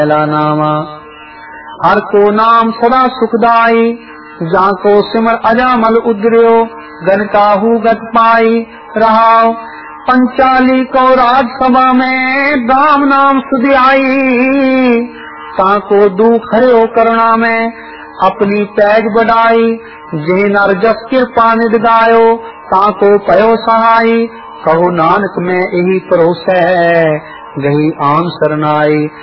पहला नामा हर को नाम सदा सुखदाई, जाको सिमर अजामल उद्रियो, गन काहू गत पाई रहाओ। पंचाली को राजसभा में दाम नाम सुधियाई, ताको दुख हरियो करुणा में अपनी पैज बढ़ाई। जे नर जस कृपा निध गायो, ताको पयो सहाई। कहो नानक में यही परोसै, गही आम सरनाई।